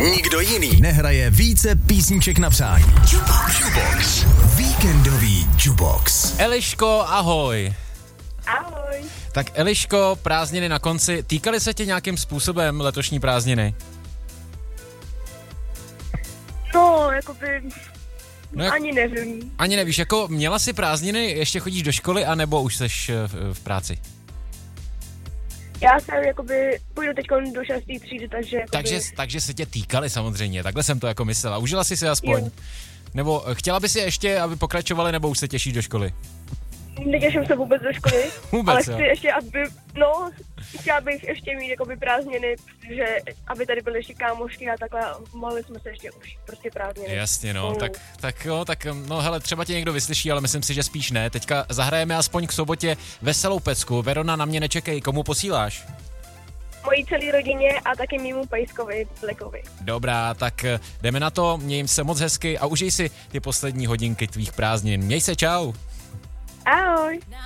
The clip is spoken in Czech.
Nikdo jiný nehraje více písniček na přání. Jukebox. Víkendový Jukebox. Eliško, ahoj. Ahoj. Tak Eliško, prázdniny na konci. Týkaly se tě nějakým způsobem letošní prázdniny? No, jakoby... Ani nevím. Ani nevíš, jako měla jsi prázdniny, ještě chodíš do školy, anebo už seš v práci? Já jsem jakoby, půjdu teď do 6. třídy, takže jakoby... Takže se tě týkaly samozřejmě, takhle jsem to jako myslela. Užila jsi si aspoň? Jo. Nebo chtěla by si ještě, aby pokračovali, nebo už se těšíš do školy? Netěším se vůbec do školy, Vůbec, ale jo. chci ještě, chtěla bych ještě mít jakoby prázdniny, že aby tady byly ještě kámošky a takhle, mohli jsme se ještě už prostě prázdniny. Jasně, no, tak hele, třeba tě někdo vyslyší, ale myslím si, že spíš ne. Teďka zahrajeme aspoň k sobotě veselou pecku. Verona, na mě nečekej, komu posíláš? Mojí celý rodině a taky mému pejskovi, Blekovi. Dobrá, tak jdeme na to, měj se moc hezky a užij si ty poslední hodinky tvých prázdnin. Měj se, čau. Ahoj.